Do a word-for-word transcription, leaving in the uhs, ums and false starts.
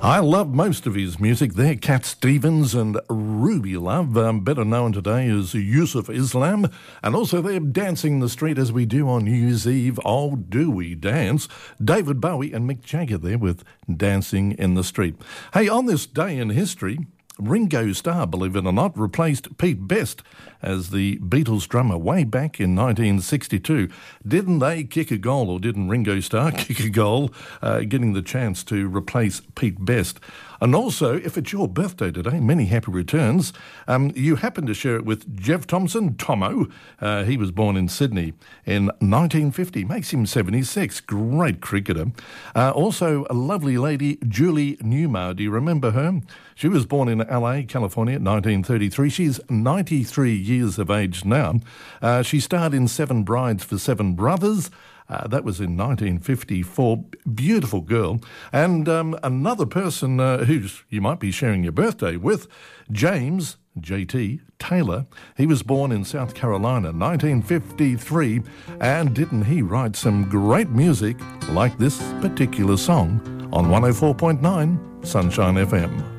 I love most of his music there. Cat Stevens and Ruby Love, um, better known today as Yusuf Islam. And also they're dancing the street as we do on New Year's Eve. Oh, do we dance? David Bowie and Mick Jagger there with Dancing in the Street. Hey, on this day in history, Ringo Starr, believe it or not, replaced Pete Best as the Beatles drummer way back in nineteen sixty-two. Didn't they kick a goal, or didn't Ringo Starr kick a goal, uh, getting the chance to replace Pete Best? And also, if it's your birthday today, many happy returns. Um, you happen to share it with Jeff Thompson, Tomo. Uh, he was born in Sydney in nineteen fifty, makes him seventy-six. Great cricketer. Uh, also, a lovely lady, Julie Newmar. Do you remember her? She was born in L A, California, in nineteen thirty-three. She's ninety-three years of age now. Uh, she starred in Seven Brides for Seven Brothers. Uh, that was in nineteen fifty-four. Beautiful girl. And um, another person uh, who you might be sharing your birthday with, James, J T, Taylor. He was born in South Carolina, nineteen fifty-three. And didn't he write some great music like this particular song on one oh four point nine Sunshine F M?